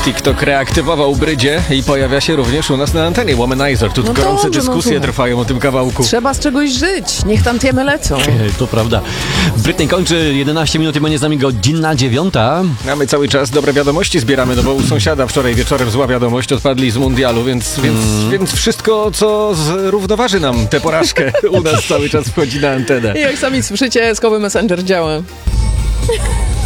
TikTok reaktywował Brydzie i pojawia się również u nas na antenie. Womanizer. Tu gorące dyskusje trwają o tym kawałku. Trzeba z czegoś żyć. Niech tam tiemy lecą. To prawda. Britney kończy 11 minut i będzie z nami godzina 9. A my cały czas dobre wiadomości zbieramy, no bo u sąsiada wczoraj wieczorem zła wiadomość, odpadli z mundialu, więc wszystko, co zrównoważy nam tę porażkę, u nas cały czas wchodzi na antenę. I jak sami słyszycie, skowy Messenger działa.